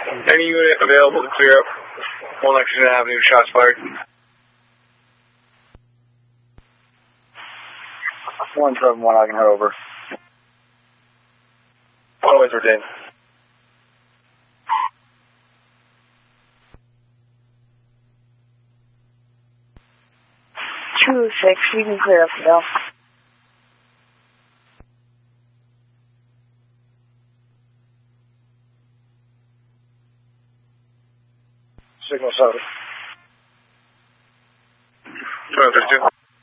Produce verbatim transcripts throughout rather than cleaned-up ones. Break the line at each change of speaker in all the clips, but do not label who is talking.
Any unit available to clear up one Lexington Avenue, shots fired.
one seven one, I can head over.
Always retained.
two six, you can clear up now.
Signal seven.
twelve thirty-two.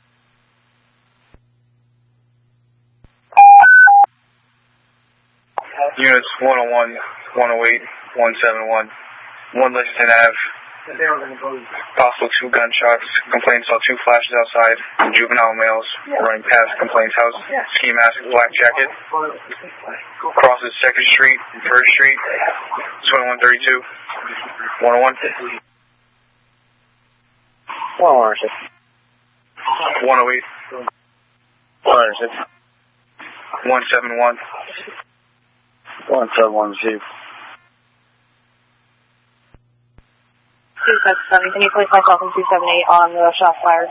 Units one oh one, one oh eight, one seventy-one, one Lexington Ave. Possible two gunshots. Complaints saw two flashes outside. Juvenile males running past complaints house. Ski mask, black jacket. Crosses second Street, first Street. twenty-one thirty-two. one oh one.
one oh six.
one oh eight.
one oh six.
one seventy-one.
one seven one, receive.
two seven seven, can you place myself in two seven eight on the shot fired?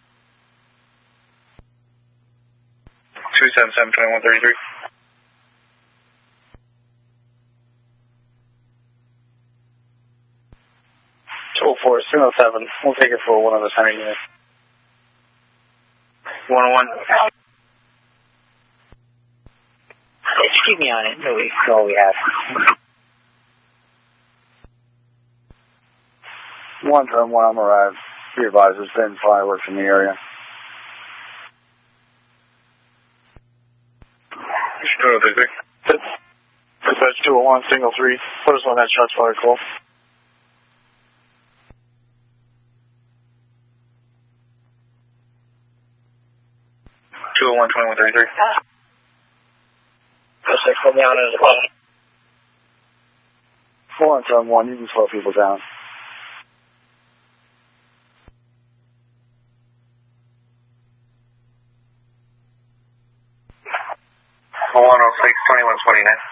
two seven seven, twenty-one thirty-three.
two oh four, signal seven. We'll take it for one of the center units.
one oh one.
Just keep me on it. No, we, that's all we have.
one seven one, I'm arrived. Be advised, there's been fireworks in the area.
two oh three.
Dispatch two oh one, signal three. Put us on that shots fired call.
two oh one, twenty-one thirty-three.
Just put me on it as well.
one seven one, you can slow people down.
one oh six, twenty-one twenty-nine.